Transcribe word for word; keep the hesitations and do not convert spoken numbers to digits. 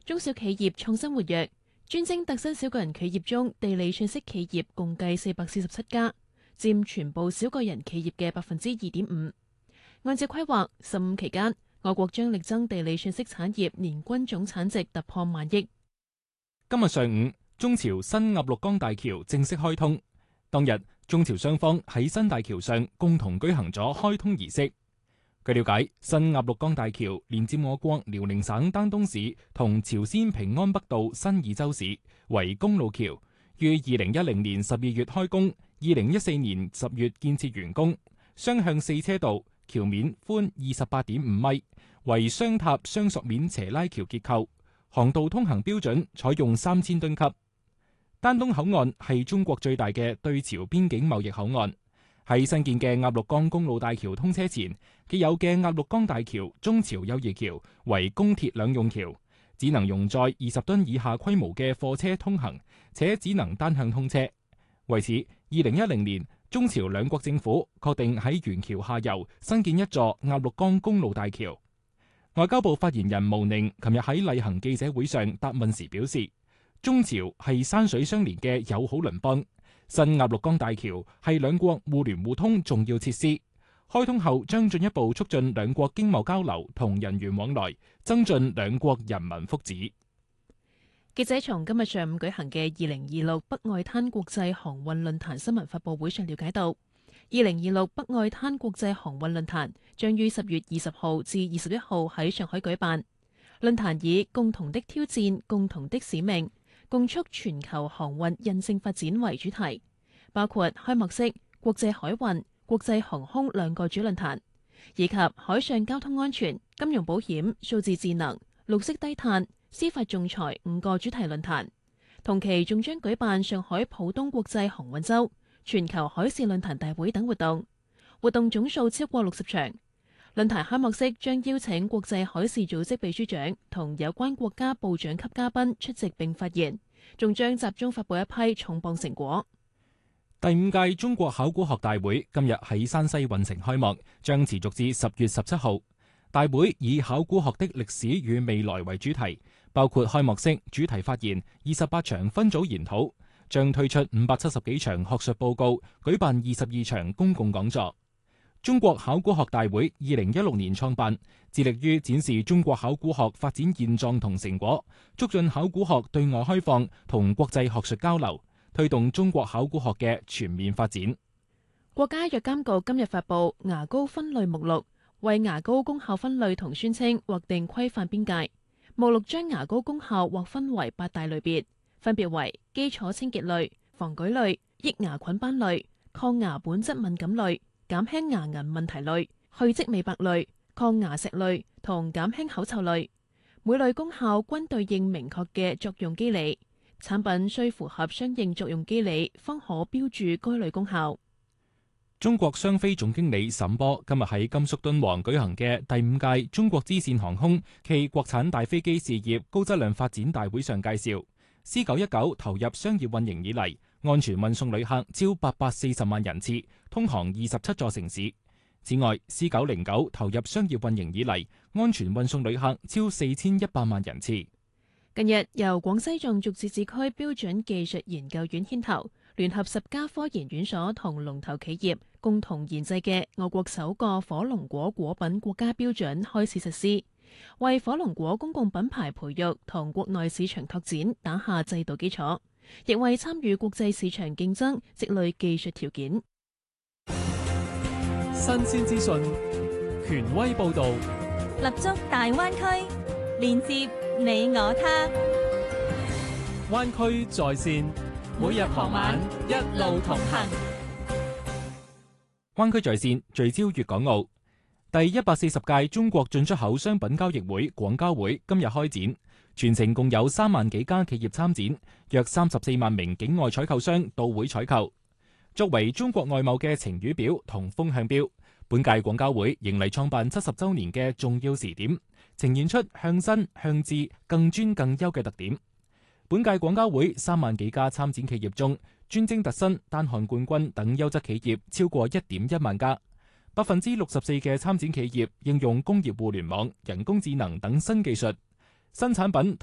中小企業創新活躍，專精特新小個人企業中，地理信息企業共計四百四十七家，佔全部小個人企業嘅百分之二點五。按照規劃，十五期間，我國將力爭地理信息產業年均總產值突破萬億。 今日上午，中朝新鴨綠江大橋正式開通。當日，中朝雙方喺新大橋上共同舉行咗開通儀式。據了解，新鴨綠江大橋連接我國遼寧省丹東市同朝鮮平安北道新義州市，為公路橋，於二零一零年十二月開工，二零一四年十月建設完工。雙向四車道，橋面寬二十八點五米，為雙塔雙索面斜拉橋結構，航道通行標準採用三千噸級。丹東口岸係中國最大嘅對朝邊境貿易口岸。喺新建嘅鴨綠江公路大橋通車前，既有嘅鴨綠江大橋中朝友誼橋為公鐵兩用橋，只能容載二十噸以下規模嘅貨車通行，且只能單向通車。為此，二零一零年中朝兩國政府確定喺原橋下游新建一座鴨綠江公路大橋。外交部發言人毛寧琴日喺例行記者會上答問時表示，中朝係山水相連嘅友好鄰邦。新鴨綠江大橋係兩國互聯互通重要設施，開通後將進一步促進兩國經貿交流同人員往來，增進兩國人民福祉。 記者從今日上午舉行嘅二零二六北外灘國際航運論壇新聞發佈會上了解到，二零二六北外灘國際航運論壇將於十月二十號至二十一號喺上海舉辦。論壇以共同的挑戰、共同的使命，共促全球航運韌性發展為主題，包括開幕式、國際海運、國際航空兩個主論壇，以及海上交通安全、金融保險、數字智能、綠色低碳、司法仲裁五個主題論壇。同期仲將舉辦上海浦東國際航運周、全球海事論壇大會等活動，活動總數超過六十場。論壇開幕式將邀請國際海事組織秘書長同有關國家部長級嘉賓出席並發言，仲將集中發布一批重磅成果。 第五屆中國考古學大會今日喺山西運城開幕，將持續至十月十七號。大會以考古學的歷史與未來為主題，包括開幕式、主題發言、二十八場分組研討，將推出五百七十幾場學術報告，舉辦二十二場公共講座。中國考古學大會二零一六年創辦，致力於展示中國考古學發展現狀同成果，促進考古學對外開放同國際學術交流，推動中國考古學嘅全面發展。 國家藥監局今日發布牙膏分類目錄，為牙膏功效分類同宣稱劃定規範邊界。目錄將牙膏功效劃分為八大類別，分別為基礎清潔類、防舉類、抑牙菌斑類、抗牙本質敏感類、減輕牙齦問題類、去漬美白類、抗牙石類同減輕口臭類。每類功效均對應明確嘅作用機理，產品需符合相應作用機理，方可標注該類功效。 中國商飛總經理沈波今日喺甘肅敦煌舉行嘅第五屆中國支線航空暨國產大飛機事業高質量發展大會上介紹，C 九一九投入商業運營以嚟，安全運送旅客超八百四十萬人次，通航二十七座城市。此外 ，C 九零九投入商業運營以嚟，安全運送旅客超四千一百萬人次。 近日，由廣西壯族自治區標準技術研究院牽頭，聯合十家科研院所同龍頭企業共同研製嘅我國首個火龍果果品國家標準開始實施，為火龍果公共品牌培育同國內市場拓展打下制度基礎，亦為參與國際市場競爭積累技術條件。 新鮮資訊，權威報導， 立足大灣區，連接你我他。 灣區在線，每日傍晚一路同行。 灣區在線聚焦粵港澳。第一百四十屆中國進出口商品交易會廣交會今日開展，全程共有三萬幾家企業參展，約三十四萬名境外採購商到會採購。作為中國外貿嘅晴雨表同風向標，本屆廣交會迎嚟創辦七十週年嘅重要時點，呈現出向新、向智、更專、更優嘅特點。本屆廣交會三萬幾家參展企業中，專精特新、單項冠軍等優質企業超過一點一萬家，百分之六十四嘅參展企業應用工業互聯網、人工智能等新技術、新產品。